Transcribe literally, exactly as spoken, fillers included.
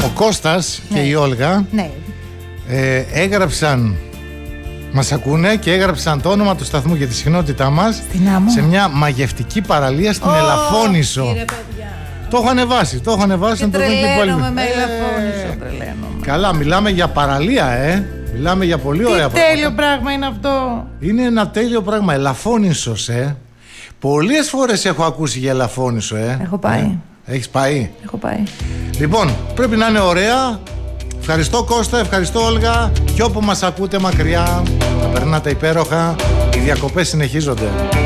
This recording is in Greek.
Ο Κώστας ναι. και η Όλγα ναι. ε, έγραψαν, μας ακούνε και έγραψαν το όνομα του σταθμού και τη συχνότητά μας σε μια μαγευτική παραλία στην oh, Ελαφώνησο. Κύριε παιδιά. Το έχω ανεβάσει, το έχω ανεβάσει. Και τρελαίνομαι με Ελαφώνησο, τρελαίνομαι. Καλά, μιλάμε για παραλία, ε. Μιλάμε για πολύ ωραία πράγματα. Τι τέλειο πράγμα είναι αυτό. Είναι ένα τέλειο πράγμα, Ελαφώνησος, ε. Πολλές φορές έχω ακούσει για Ελαφώνησο, ε. Έχω πάει. Ε, έχεις πάει. Έχω πάει. Λοιπόν, πρέπει να είναι ωραία. Ευχαριστώ Κώστα, ευχαριστώ Όλγα. Και όπου μας ακούτε μακριά, θα περνάτε υπέροχα. Οι διακοπές συνεχίζονται.